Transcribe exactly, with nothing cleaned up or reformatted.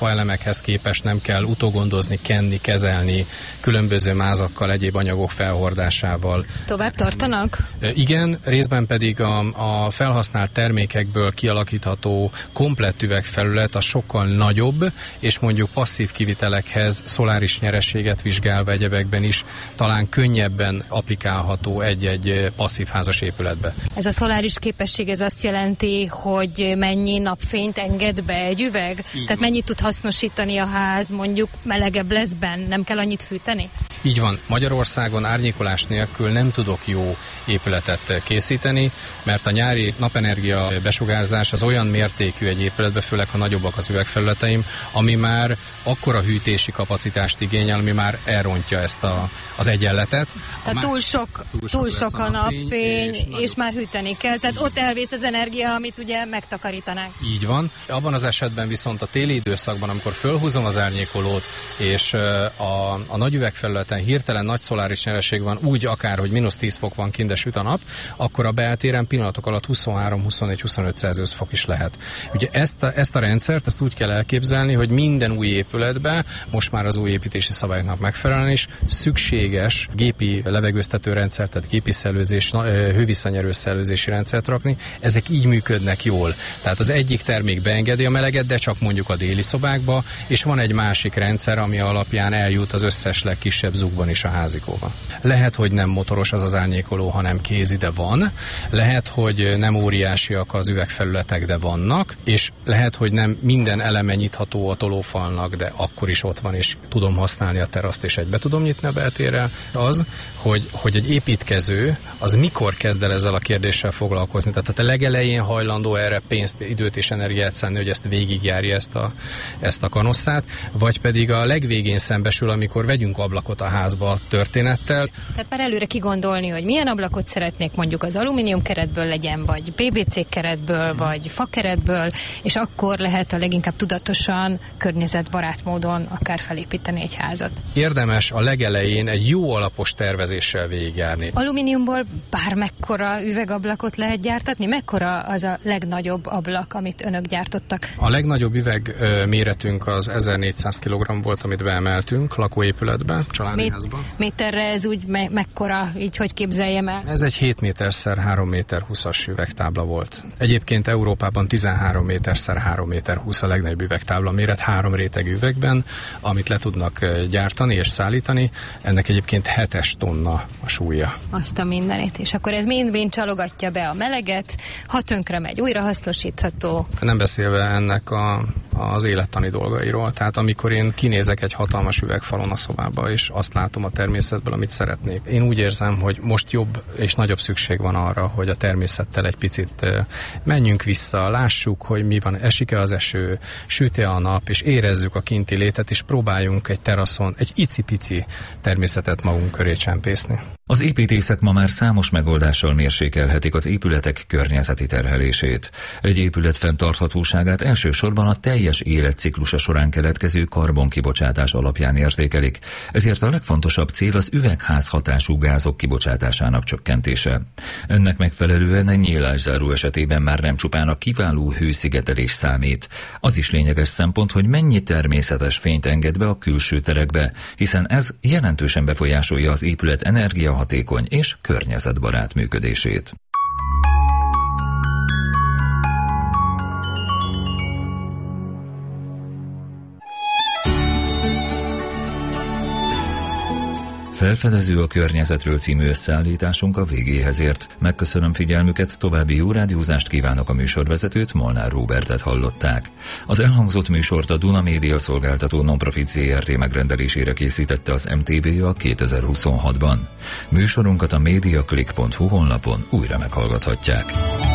elemekhez képest nem kell utógondozni, kenni, kezelni, különböző mázakkal, egyéb anyagok felhordásával. Tovább tartanak? Igen, részben pedig a, a felhasznált termékekből kialakítható komplett üvegfelület a sokkal nagyobb, és mondjuk passzív kivitelekhez szoláris nyereséget vizsgálva egyebekben is talán könnyebben applikálható egy-egy passzív házas épületbe. Ez a szoláris képesség, ez azt jelenti, hogy mennyi napfényt enged be egy üveg? Így Tehát van. Mennyit tud hasznosítani a ház, mondjuk melegebb lesz benn, nem kell annyit fűteni? Így van. Magyarországon árnyékolás nélkül nem tudok jó épületet készíteni, mert a nyári napenergia besugárzás az olyan mértékű egy épületbe, főleg ha nagyobbak az üvegfelületeim, ami már akkora hűtési kapacitást igényel, ami már elrontja ezt a, az egyenletet. Tehát túl sok, túl sok, túl sok a napfény, és, és már hűteni kell, tehát ott elvész az energia, amit ugye megtakarítanánk. Így van. Abban az esetben viszont a téli időszakban, amikor fölhúzom az árnyékolót, és a, a nagy üvegfelületen hirtelen nagy szoláris nyereség van, úgy akár, hogy mínusz tíz fok van kint, de süt a nap, akkor a beltéren pillanatok alatt huszonhárom, huszonnégy, huszonöt Celsius fok is lehet. Ugye ezt a, ezt a rendszert, ezt úgy kell elképzelni, hogy minden új épületbe, most már az új építési szabályoknak megfelelően is szükséges gépi levegőztető rendszer, tehát gépi szellőzés, hővisszanyerő szellőzési rendszert rakni. Ezek így működnek jól. Tehát az egyik termék beengedi a meleget, de csak mondjuk a déli szobákba, és van egy másik rendszer, ami alapján eljut az összes legkisebb zugban is a házikóba. Lehet, hogy nem motoros az az árnyékoló, hanem kézi, de van. Lehet, hogy nem óriásiak az üvegfelületek, de vannak, és lehet, hogy nem minden eleme nyitható a tolófalnak, de akkor is ott van, és tudom használni a teraszt, és egybe tudom nyitni a beltérrel. Az, hogy, hogy egy építkező, az mikor kezd el ezzel a kérdéssel foglalkozni. Tehát a legelején hajlandó erre pénzt, időt és energiát szánni, hogy ezt végigjárja ezt a, ezt a kanosszát, vagy pedig a legvégén szembesül, amikor vegyünk ablakot a házba a történettel. Tehát már előre kigondolni, hogy milyen ablakot szeretnék, mondjuk az alumínium keretből legyen, vagy pé vé cé keretből, hmm. vagy fakeretből, és akkor lehet a leginkább tudatosan, környezetbarát módon akár felépíteni egy házat. Érdemes a legelején egy jó alapos tervezéssel végigjárni. Alumíniumból bármekkora üvegablakot lehet gyártatni? Mekkora az a legnagyobb ablak, amit önök gyártottak? A legnagyobb üveg méretünk az ezernégyszáz kilogramm volt, amit beemeltünk lakóépületbe, családi Mét- házba. Méterre ez úgy me- mekkora, így hogy képzeljem el? Ez egy hét méter szer három méter húszas üvegtábla volt. Egyébként Európában tizenhárom méter szer három méter húsz a legnagyobb üvegtábla méret, három rétegű üvegben, amit le tudnak gyártani és szállítani. Ennek egyébként hetes tonna a súlya. Azt a mindenit. És akkor ez mind-mind csalogatja be a meleget, ha tönkre megy, újrahasznosítható. Nem beszélve ennek a, az élettani dolgairól. Tehát amikor én kinézek egy hatalmas üvegfalon a szobába, és azt látom a természetből, amit szeretnék. Én úgy érzem, hogy most jobb és nagyobb szükség van arra, hogy a természettel egy picit menjünk vissza, lássuk, hogy mi van, esik-e az eső, süt-e a nap, és érezzük a kinti létet, és próbáljunk egy teraszon egy icipici természetet magunk köré csempészni. Az építészek ma már számos megoldással mérsékelhetik az épületek környezeti terhelését. Egy épület fenntarthatóságát elsősorban a teljes életciklusa során keletkező karbonkibocsátás alapján értékelik, ezért a legfontosabb cél az üvegházhatású gázok kibocsátásának csökkentése. Ennek megfelelően egy nyílászáró esetében már nem csupán a kiváló hőszigetelés számít. Az is lényeges szempont, hogy mennyi természetes fényt enged be a külső terekbe, hiszen ez jelentősen befolyásolja az épület energiahatékony és környezetbarát működését. Felfedező a környezetről című összeállításunk a végéhez ért. Megköszönöm figyelmüket, további jó rádiózást kívánok, a műsorvezetőt, Molnár Róbertet hallották. Az elhangzott műsort a Duna Média Szolgáltató Nonprofit zé er té megrendelésére készítette az em té bé a kétezer-huszonhatban. Műsorunkat a mediaclick pont hu honlapon újra meghallgathatják.